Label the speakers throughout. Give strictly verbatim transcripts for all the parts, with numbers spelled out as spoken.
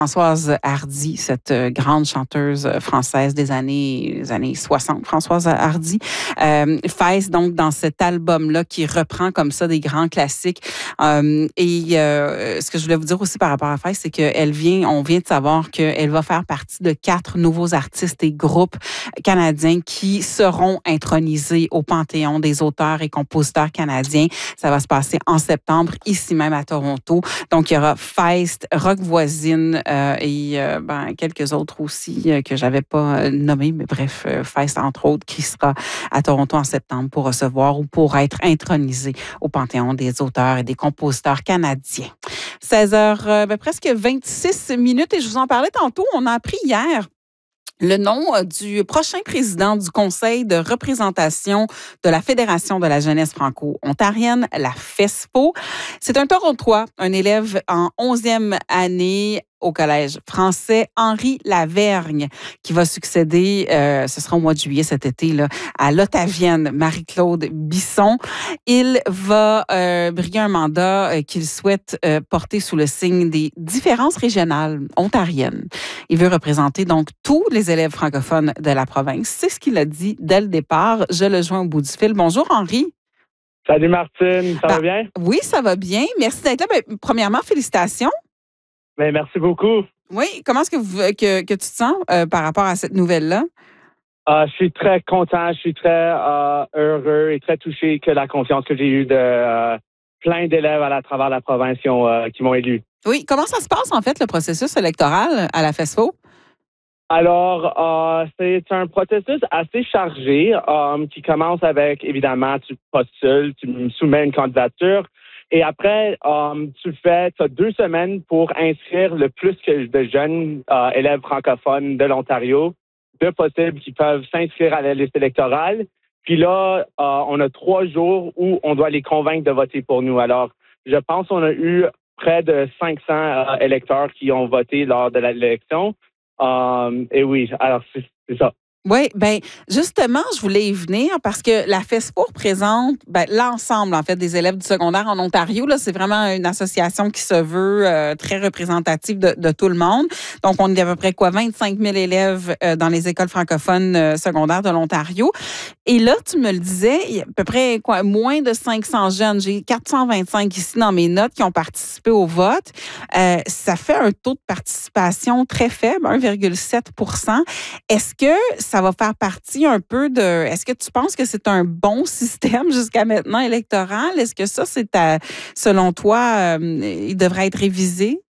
Speaker 1: Françoise Hardy, cette grande chanteuse française des années, des années soixante, Françoise Hardy, euh, Feist, donc, dans cet album-là qui reprend comme ça des grands classiques. Euh, et euh, ce que je voulais vous dire aussi par rapport à Feist, c'est qu'elle vient, on vient de savoir qu'elle va faire partie de quatre nouveaux artistes et groupes canadiens qui seront intronisés au Panthéon des auteurs et compositeurs canadiens. Ça va se passer en septembre, ici même à Toronto. Donc, il y aura Feist, Rock Voisine, Euh, et euh, ben, quelques autres aussi euh, que j'avais pas euh, nommés, mais bref, euh, Feist, entre autres, qui sera à Toronto en septembre pour recevoir ou pour être intronisé au Panthéon des auteurs et des compositeurs canadiens. seize heures, euh, ben, presque vingt-six minutes, et je vous en parlais tantôt. On a appris hier le nom du prochain président du Conseil de représentation de la Fédération de la jeunesse franco-ontarienne, la FESPO. C'est un Torontois, un élève en onzième année au Collège français, Henri Lavergne, qui va succéder, euh, ce sera au mois de juillet cet été, là, à l'Ottavienne Marie-Claude Bisson. Il va euh, briguer un mandat euh, qu'il souhaite euh, porter sous le signe des différences régionales ontariennes. Il veut représenter donc tous les élèves francophones de la province. C'est ce qu'il a dit dès le départ. Je le joins au bout du fil. Bonjour, Henri.
Speaker 2: Salut, Martine. Ça
Speaker 1: ben,
Speaker 2: va bien?
Speaker 1: Oui, ça va bien. Merci d'être là. Ben, premièrement, félicitations.
Speaker 2: Bien, merci beaucoup.
Speaker 1: Oui, comment est-ce que, vous, que, que tu te sens euh, par rapport à cette nouvelle-là?
Speaker 2: Uh, je suis très content, je suis très uh, heureux et très touché que la confiance que j'ai eue de uh, plein d'élèves à, la, à travers la province qui, ont, uh, qui m'ont élu.
Speaker 1: Oui, comment ça se passe en fait le processus électoral à la FESPO?
Speaker 2: Alors, uh, c'est un processus assez chargé um, qui commence avec, évidemment, tu postules, tu me soumets une candidature. Et après, um, tu fais, tu as deux semaines pour inscrire le plus que de jeunes uh, élèves francophones de l'Ontario, de possibles qui peuvent s'inscrire à la liste électorale. Puis là, uh, on a trois jours où on doit les convaincre de voter pour nous. Alors, je pense qu'on a eu près de cinq cents uh, électeurs qui ont voté lors de l'élection. Um, et oui, alors c'est, c'est ça.
Speaker 1: Oui, bien, justement, je voulais y venir parce que la FESPO représente ben, l'ensemble, en fait, des élèves du secondaire en Ontario. Là, c'est vraiment une association qui se veut euh, très représentative de, de tout le monde. Donc, on est à peu près, quoi, vingt-cinq mille élèves euh, dans les écoles francophones euh, secondaires de l'Ontario. Et là, tu me le disais, il y a à peu près, quoi, moins de cinq cents jeunes. J'ai quatre cent vingt-cinq ici dans mes notes qui ont participé au vote. Euh, ça fait un taux de participation très faible, un virgule sept pour cent. Est-ce que ça va faire partie un peu de... Est-ce que tu penses que c'est un bon système jusqu'à maintenant électoral? Est-ce que ça, c'est à, selon toi, euh, il devrait être révisé?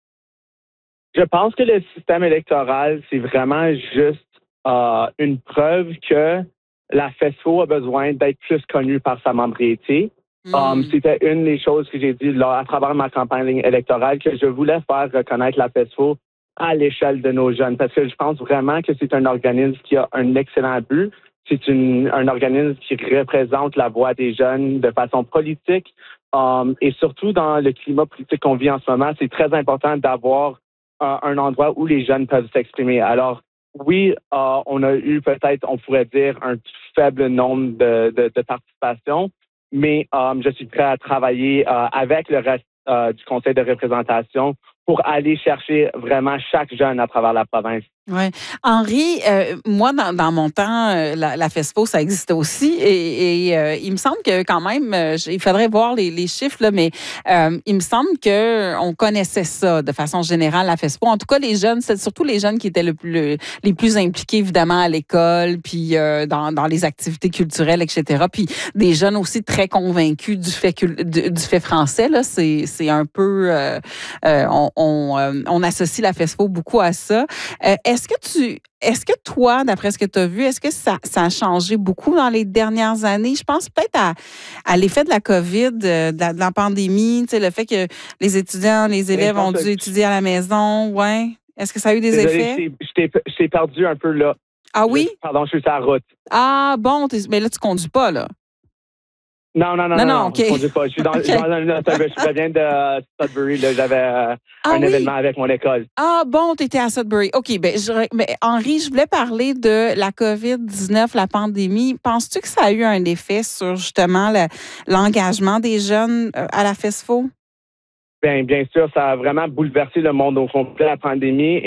Speaker 2: Je pense que le système électoral, c'est vraiment juste euh, une preuve que la FESPO a besoin d'être plus connue par sa membrité. Mm. Um, c'était une des choses que j'ai dit là, à travers ma campagne électorale, que je voulais faire reconnaître la FESPO à l'échelle de nos jeunes, parce que je pense vraiment que c'est un organisme qui a un excellent but. C'est une, un organisme qui représente la voix des jeunes de façon politique. Um, et surtout dans le climat politique qu'on vit en ce moment, c'est très important d'avoir uh, un endroit où les jeunes peuvent s'exprimer. Alors, oui, uh, on a eu peut-être, on pourrait dire, un faible nombre de, de, de participation, mais um, je suis prêt à travailler uh, avec le reste uh, du conseil de représentation pour aller chercher vraiment chaque jeune à travers la province.
Speaker 1: Oui. Henri, euh, moi, dans, dans mon temps, euh, la, la FESPO, ça existait aussi. Et, et euh, il me semble que quand même, euh, il faudrait voir les, les chiffres, là, mais euh, il me semble qu'on connaissait ça de façon générale, la FESPO. En tout cas, les jeunes, c'est surtout les jeunes qui étaient le plus, les plus impliqués, évidemment, à l'école, puis euh, dans, dans les activités culturelles, et cetera. Puis des jeunes aussi très convaincus du fait, du, du fait français. Là, c'est, c'est un peu... Euh, euh, on, on, euh, on associe la FESPO beaucoup à ça. Euh, Est-ce que tu, est-ce que toi, d'après ce que tu as vu, est-ce que ça, ça a changé beaucoup dans les dernières années? Je pense peut-être à, à l'effet de la COVID, de la, de la pandémie, tu sais, le fait que les étudiants, les élèves ont dû étudier à la maison, ouais. Est-ce que ça a eu des
Speaker 2: Désolé,
Speaker 1: effets?
Speaker 2: Je t'ai, je t'ai perdu un peu là.
Speaker 1: Ah oui?
Speaker 2: Je, pardon, je suis sur la route.
Speaker 1: Ah bon, mais là, tu conduis pas, là.
Speaker 2: Non, non, non,
Speaker 1: non,
Speaker 2: non,
Speaker 1: non,
Speaker 2: non
Speaker 1: okay.
Speaker 2: je conduis pas. Je suis dans,
Speaker 1: okay.
Speaker 2: dans un autobus. Je reviens de Sudbury. Là, j'avais euh,
Speaker 1: ah,
Speaker 2: un
Speaker 1: oui?
Speaker 2: événement avec mon école.
Speaker 1: Ah bon, tu étais à Sudbury. OK, ben, je, mais Henri, je voulais parler de la COVID dix-neuf, la pandémie. Penses-tu que ça a eu un effet sur justement le, l'engagement des jeunes à la FESPO?
Speaker 2: Bien, bien sûr, ça a vraiment bouleversé le monde au complet, la pandémie.